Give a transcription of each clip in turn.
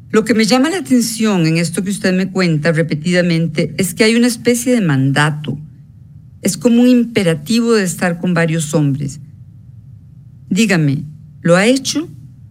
Lo que me llama la atención en esto que usted me cuenta repetidamente es que hay una especie de mandato. Es como un imperativo de estar con varios hombres. Dígame, ¿lo ha hecho?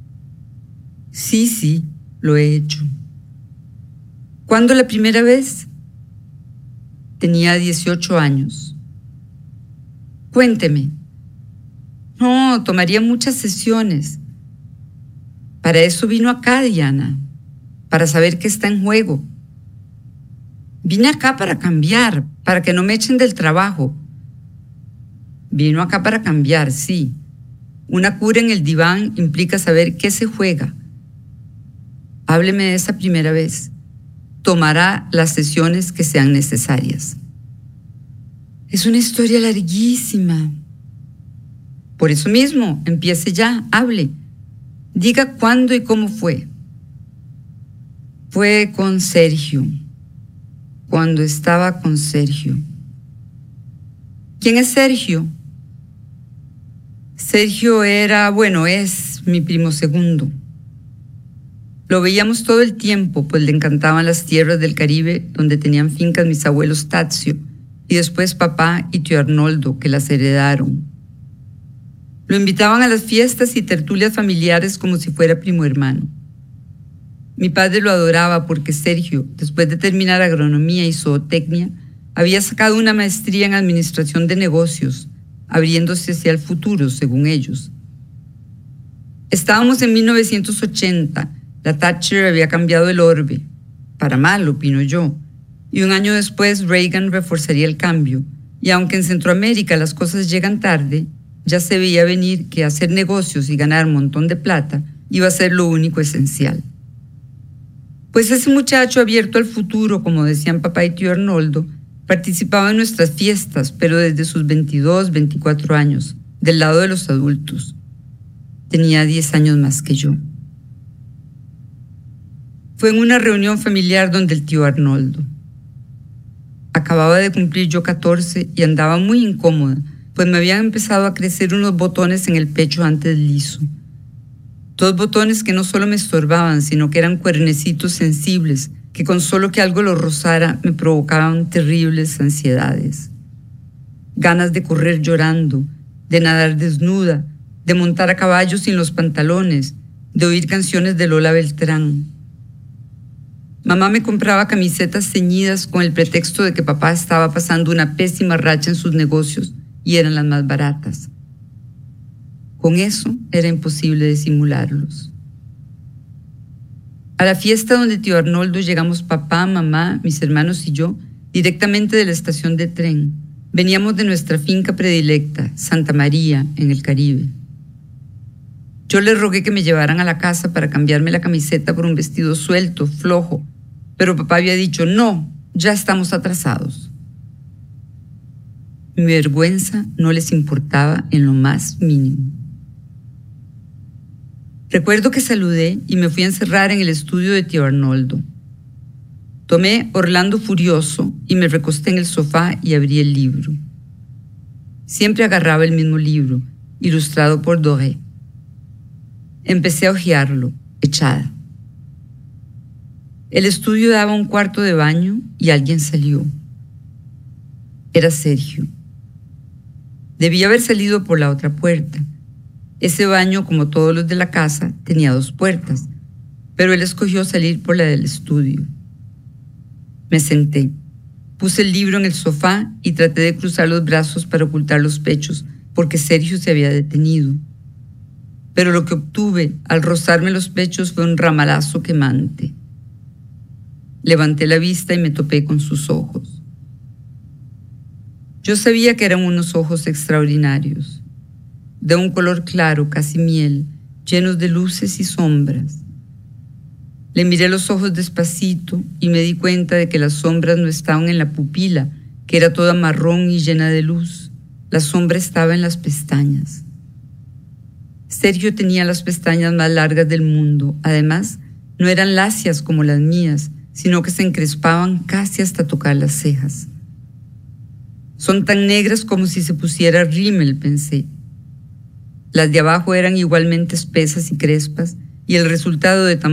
Sí, lo he hecho. ¿Cuándo la primera vez? Tenía 18 años. Cuénteme. No, tomaría muchas sesiones. Para eso vino acá, Diana, para saber qué está en juego. Vine acá para cambiar, para que no me echen del trabajo. Vino acá para cambiar, sí. Una cura en el diván implica saber qué se juega. Hábleme de esa primera vez. Tomará las sesiones que sean necesarias. Es una historia larguísima. Por eso mismo, empiece ya, hable. Diga cuándo y cómo fue. Fue con Sergio. Cuando estaba con Sergio. ¿Quién es Sergio? Sergio es mi primo segundo. Lo veíamos todo el tiempo, pues le encantaban las tierras del Caribe donde tenían fincas mis abuelos Tazio y después papá y tío Arnoldo, que las heredaron. Lo invitaban a las fiestas y tertulias familiares como si fuera primo hermano. Mi padre lo adoraba porque Sergio, después de terminar agronomía y zootecnia, había sacado una maestría en administración de negocios, abriéndose hacia el futuro, según ellos. Estábamos en 1980. La Thatcher había cambiado el orbe, para mal, opino yo, y un año después Reagan reforzaría el cambio, y aunque en Centroamérica las cosas llegan tarde, ya se veía venir que hacer negocios y ganar un montón de plata iba a ser lo único esencial. Pues ese muchacho abierto al futuro, como decían papá y tío Arnoldo, participaba en nuestras fiestas, pero desde sus 22, 24 años, del lado de los adultos. Tenía 10 años más que yo. Fue en una reunión familiar donde el tío Arnoldo. Acababa de cumplir yo 14 y andaba muy incómoda, pues me habían empezado a crecer unos botones en el pecho antes liso. 2 botones que no solo me estorbaban, sino que eran cuernecitos sensibles, que con solo que algo los rozara me provocaban terribles ansiedades. Ganas de correr llorando, de nadar desnuda, de montar a caballo sin los pantalones, de oír canciones de Lola Beltrán. Mamá me compraba camisetas ceñidas con el pretexto de que papá estaba pasando una pésima racha en sus negocios y eran las más baratas. Con eso era imposible disimularlos. A la fiesta donde tío Arnoldo llegamos papá, mamá, mis hermanos y yo, directamente de la estación de tren. Veníamos de nuestra finca predilecta, Santa María, en el Caribe. Yo les rogué que me llevaran a la casa para cambiarme la camiseta por un vestido suelto, flojo, pero papá había dicho, no, ya estamos atrasados. Mi vergüenza no les importaba en lo más mínimo. Recuerdo que saludé y me fui a encerrar en el estudio de tío Arnoldo. Tomé Orlando Furioso y me recosté en el sofá y abrí el libro. Siempre agarraba el mismo libro, ilustrado por Doré. Empecé a hojearlo, echada. El estudio daba un cuarto de baño y alguien salió. Era Sergio. Debía haber salido por la otra puerta. Ese baño, como todos los de la casa, tenía 2 puertas, pero él escogió salir por la del estudio. Me senté, puse el libro en el sofá y traté de cruzar los brazos para ocultar los pechos, porque Sergio se había detenido. Pero lo que obtuve al rozarme los pechos fue un ramalazo quemante. Levanté la vista y me topé con sus ojos. Yo sabía que eran unos ojos extraordinarios, de un color claro, casi miel, llenos de luces y sombras. Le miré los ojos despacito y me di cuenta de que las sombras no estaban en la pupila, que era toda marrón y llena de luz. La sombra estaba en las pestañas. Sergio tenía las pestañas más largas del mundo. Además, no eran lacias como las mías, sino que se encrespaban casi hasta tocar las cejas. Son tan negras como si se pusiera rímel, pensé. Las de abajo eran igualmente espesas y crespas, y el resultado de tan